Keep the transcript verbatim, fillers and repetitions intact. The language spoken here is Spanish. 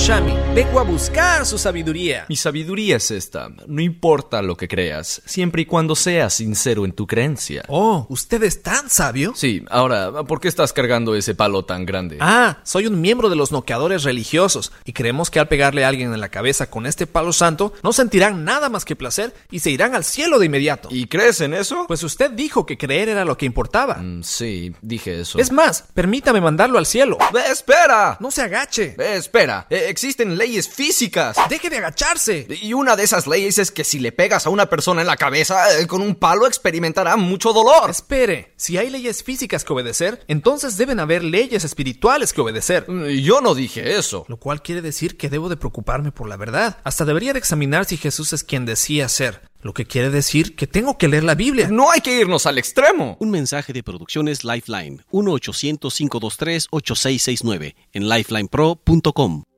Shami. Vengo a buscar su sabiduría. Mi sabiduría es esta. No importa lo que creas, siempre y cuando seas sincero en tu creencia. Oh, ¿usted es tan sabio? Sí, ahora, ¿por qué estás cargando ese palo tan grande? Ah, soy un miembro de los noqueadores religiosos y creemos que al pegarle a alguien en la cabeza con este palo santo, no sentirán nada más que placer y se irán al cielo de inmediato. ¿Y crees en eso? Pues usted dijo que creer era lo que importaba. Mm, sí, dije eso. Es más, permítame mandarlo al cielo. ¡Ve, espera! No se agache. Ve, espera. Eh, existen leyes físicas. Deje de agacharse. Y una de esas leyes es que si le pegas a una persona en la cabeza eh, con un palo experimentará mucho dolor. Espere, si hay leyes físicas que obedecer, entonces deben haber leyes espirituales que obedecer. Yo no dije eso. Lo cual quiere decir que debo de preocuparme por la verdad. Hasta debería de examinar si Jesús es quien decía ser. Lo que quiere decir que tengo que leer la Biblia. No hay que irnos al extremo. Un mensaje de Producciones Lifeline. uno ochocientos, cinco dos tres, ocho seis seis nueve en lifeline pro punto com.